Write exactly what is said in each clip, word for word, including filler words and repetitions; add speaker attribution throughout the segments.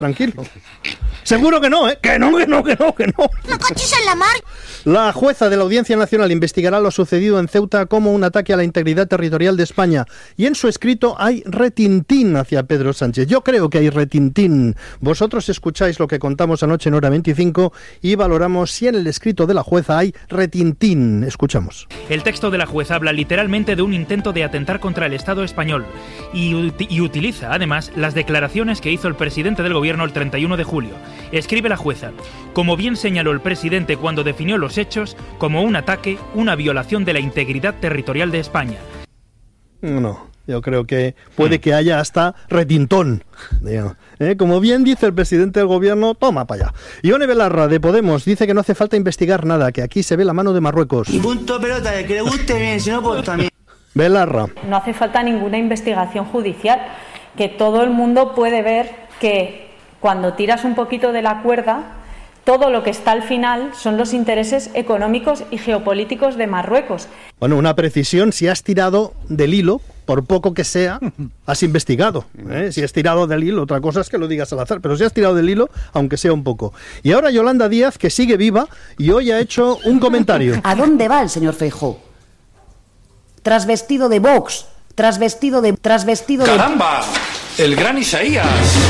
Speaker 1: Tranquilo. Seguro que no, ¿eh? Que no, que no, que no, que no.
Speaker 2: ¡No cachis en la mar!
Speaker 1: La jueza de la Audiencia Nacional investigará lo sucedido en Ceuta como un ataque a la integridad territorial de España. Y en su escrito hay retintín hacia Pedro Sánchez. Yo creo que hay retintín. Vosotros escucháis lo que contamos anoche en Hora veinticinco y valoramos si en el escrito de la jueza hay retintín. Escuchamos.
Speaker 3: El texto de la jueza habla literalmente de un intento de atentar contra el Estado español y, y utiliza, además, las declaraciones que hizo el presidente del gobierno el treinta y uno de julio. Escribe la jueza: como bien señaló el presidente cuando definió los hechos como un ataque, una violación de la integridad territorial de España.
Speaker 1: No, yo creo que puede que haya hasta retintón. ¿Eh? Como bien dice el presidente del gobierno, toma para allá. Ione Belarra, de Podemos, dice que no hace falta investigar nada, que aquí se ve la mano de Marruecos.
Speaker 4: Y punto pelota, de que le guste bien, si no, pues también.
Speaker 1: Belarra.
Speaker 5: No hace falta ninguna investigación judicial, que todo el mundo puede ver que cuando tiras un poquito de la cuerda, todo lo que está al final son los intereses económicos y geopolíticos de Marruecos.
Speaker 1: Bueno, una precisión: si has tirado del hilo, por poco que sea, has investigado. ¿eh? Si has tirado del hilo, otra cosa es que lo digas al azar, pero si has tirado del hilo, aunque sea un poco. Y ahora Yolanda Díaz, que sigue viva, y hoy ha hecho un comentario.
Speaker 6: ¿A dónde va el señor Feijóo? Trasvestido de Vox, trasvestido de... trasvestido de...
Speaker 7: ¡Caramba! El gran Isaías.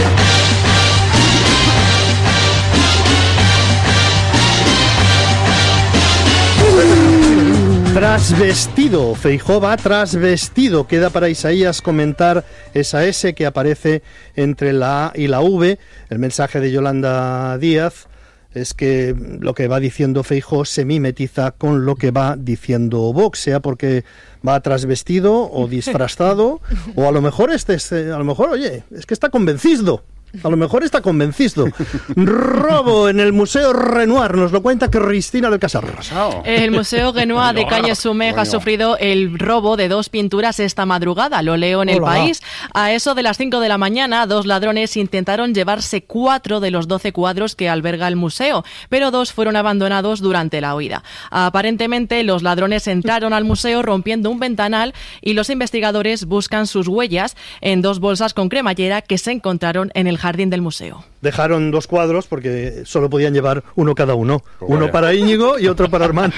Speaker 1: Trasvestido, Feijóo va trasvestido. Queda para Isaías comentar esa S que aparece entre la A y la V. El mensaje de Yolanda Díaz es que lo que va diciendo Feijóo se mimetiza con lo que va diciendo Vox, sea porque va trasvestido o disfrazado, o a lo mejor este, este a lo mejor, oye, es que está convencido. A lo mejor está convencido. Robo en el Museo Renoir. Nos lo cuenta Cristina del Casar.
Speaker 8: El Museo Renoir de Cagnes-sur-Mer ha sufrido el robo de dos pinturas esta madrugada. Lo leo en El
Speaker 1: Hola.
Speaker 8: País. A eso de las cinco de la mañana, dos ladrones intentaron llevarse cuatro de los doce cuadros que alberga el museo, pero dos fueron abandonados durante la huida. Aparentemente, los ladrones entraron al museo rompiendo un ventanal y los investigadores buscan sus huellas en dos bolsas con cremallera que se encontraron en el jardín del museo.
Speaker 1: Dejaron dos cuadros porque solo podían llevar uno cada uno. Uno para Íñigo y otro para Armando.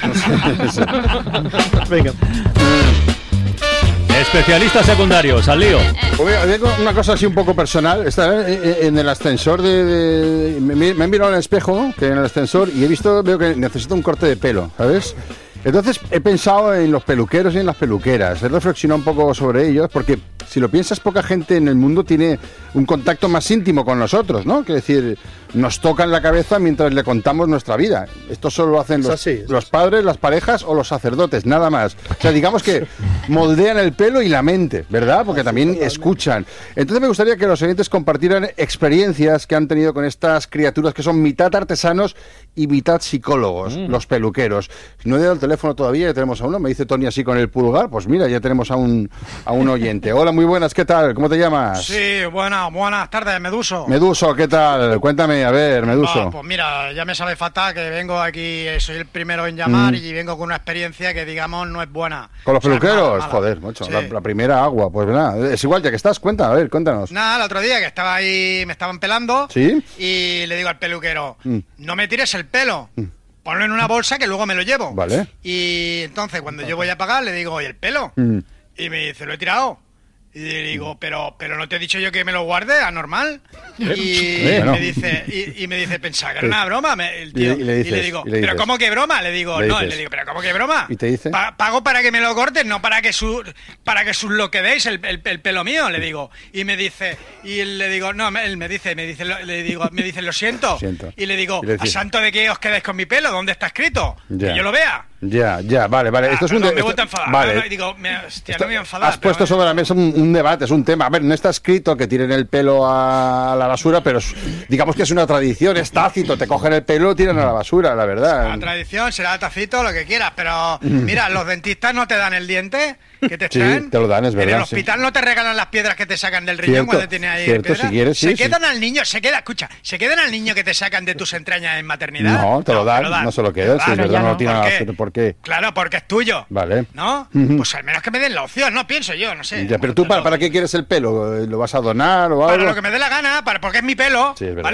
Speaker 1: Venga.
Speaker 9: Especialistas secundarios, al lío.
Speaker 10: Oye, una cosa así un poco personal. Está en el ascensor de... de me, me he mirado en el espejo, que en el ascensor, y he visto, veo que necesito un corte de pelo, ¿sabes? Entonces he pensado en los peluqueros y en las peluqueras. He reflexionado un poco sobre ellos, porque si lo piensas, poca gente en el mundo tiene un contacto más íntimo con nosotros, ¿no? Que decir, nos tocan la cabeza mientras le contamos nuestra vida. Esto solo lo hacen los, así, los padres, las parejas o los sacerdotes, nada más. O sea, digamos que moldean el pelo y la mente, ¿verdad? Porque también escuchan. Entonces me gustaría que los oyentes compartieran experiencias que han tenido con estas criaturas que son mitad artesanos y mitad psicólogos, mm. los peluqueros. No he dado el teléfono todavía, ya tenemos a uno, me dice Tony así con el pulgar, pues mira, ya tenemos a un, a un oyente. Hola, muy buenas, ¿qué tal? ¿Cómo te llamas?
Speaker 11: Sí, buenas, buenas tardes, Meduso.
Speaker 10: Meduso, ¿qué tal? Cuéntame, a ver, Meduso.
Speaker 11: No, pues mira, ya me sabe fatal que vengo aquí, soy el primero en llamar mm. y vengo con una experiencia que, digamos, no es buena.
Speaker 10: ¿Con los
Speaker 11: o sea,
Speaker 10: peluqueros?
Speaker 11: Mala, mala. Joder,
Speaker 10: mucho. Sí. La, la primera agua, pues nada, es igual, ya que estás, cuenta, a ver, cuéntanos.
Speaker 11: Nada, el otro día que estaba ahí, me estaban pelando.
Speaker 10: ¿Sí?
Speaker 11: Y le digo al peluquero, mm. no me tires el pelo.
Speaker 10: Mm.
Speaker 11: Ponlo en una bolsa que luego me lo llevo.
Speaker 10: Vale.
Speaker 11: Y entonces cuando yo voy a pagar le digo, oye, el pelo. Mm. Y me dice, lo he tirado. Y le digo, pero pero no te he dicho yo que me lo guarde, anormal. Y,
Speaker 10: bueno.
Speaker 11: me dice, y, y me dice, pensaba que era una broma. Me, el tío.
Speaker 10: Y, y, le dices,
Speaker 11: y le digo,
Speaker 10: y le
Speaker 11: pero ¿cómo que broma? Le digo,
Speaker 10: le
Speaker 11: no,
Speaker 10: dices.
Speaker 11: le digo, pero ¿cómo que broma?
Speaker 10: ¿Y te dice?
Speaker 11: Pa pago para que me lo cortes, no para que su para que sus lo quedéis el, el, el pelo mío, le digo. Y me dice, y le digo, no, él me dice, me dice, le digo, me dice, lo siento.
Speaker 10: siento.
Speaker 11: Y le digo,
Speaker 10: y le
Speaker 11: ¿a santo de que os quedéis con mi pelo? ¿Dónde está escrito?
Speaker 10: Ya.
Speaker 11: Que yo lo vea.
Speaker 10: Ya, ya, vale, vale.
Speaker 11: Ah,
Speaker 10: esto es
Speaker 11: perdón,
Speaker 10: un
Speaker 11: me he vuelto a enfadar.
Speaker 10: Vale.
Speaker 11: No, no, digo, me, hostia, no me voy a enfadar.
Speaker 10: Has puesto sobre la mesa un, un debate, es un tema. A ver, no está escrito que tiren el pelo a la basura, pero es, digamos que es una tradición, es tácito. Te cogen el pelo y tiran a la basura, la verdad.
Speaker 11: La tradición será tacito, lo que quieras, pero mira, los dentistas no te dan el diente que te
Speaker 10: Sí,
Speaker 11: extraen.
Speaker 10: te lo dan, es
Speaker 11: En el
Speaker 10: verdad, sí.
Speaker 11: hospital no te regalan las piedras que te sacan del riñón
Speaker 10: Cierto,
Speaker 11: cuando tienes ahí
Speaker 10: cierto,
Speaker 11: piedras.
Speaker 10: si quieres, sí,
Speaker 11: se
Speaker 10: sí.
Speaker 11: quedan al niño, se queda, escucha, se quedan al niño que te sacan de tus entrañas en maternidad.
Speaker 10: No, te lo dan, no se lo quedas, si es
Speaker 11: Claro,
Speaker 10: verdad, no
Speaker 11: ¿por
Speaker 10: tiene nada
Speaker 11: qué?
Speaker 10: que hacer. ¿Por qué?
Speaker 11: Claro, porque es tuyo.
Speaker 10: Vale.
Speaker 11: ¿No?
Speaker 10: Ujú.
Speaker 11: Pues al menos que me den la opción, no pienso yo, no sé.
Speaker 10: Ya, pero tú, ¿para, ¿para qué quieres el pelo? ¿Lo vas a donar o algo?
Speaker 11: Para lo que me dé la gana, para, porque es mi pelo.
Speaker 10: Sí, es verdad.
Speaker 11: ¿vale?